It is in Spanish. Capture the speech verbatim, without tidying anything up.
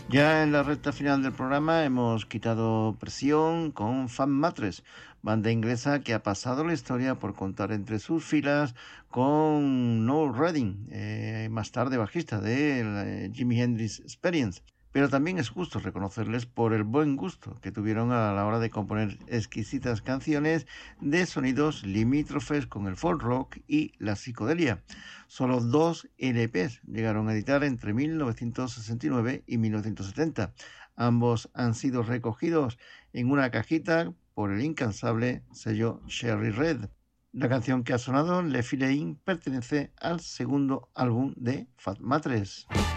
Ya en la recta final del programa hemos quitado presión con Fat Matres, banda inglesa que ha pasado la historia por contar entre sus filas con Noel Redding, eh, más tarde bajista de eh, Jimi Hendrix Experience. Pero también es justo reconocerles por el buen gusto que tuvieron a la hora de componer exquisitas canciones de sonidos limítrofes con el folk rock y la psicodelia. Solo dos L Pes llegaron a editar entre mil novecientos sesenta y nueve y mil novecientos setenta. Ambos han sido recogidos en una cajita por el incansable sello Cherry Red. La canción que ha sonado, Le Filein, pertenece al segundo álbum de Fat Matres.